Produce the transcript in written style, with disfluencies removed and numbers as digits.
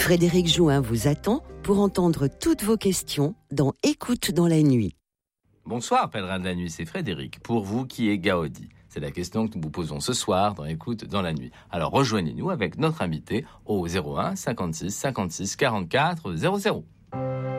Frédéric Jouin vous attend pour entendre toutes vos questions dans Écoute dans la nuit. Bonsoir, pèlerin de la nuit, c'est Frédéric. Pour vous, qui est Gaudi? C'est la question que nous vous posons ce soir dans Écoute dans la nuit. Alors rejoignez-nous avec notre invité au 01 56 56 44 00.